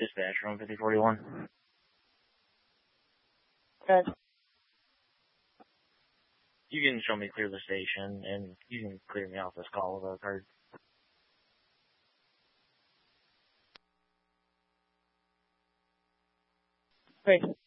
Dispatch room 5041. Okay. You can show me clear the station, and you can clear me off this call with a card. Great.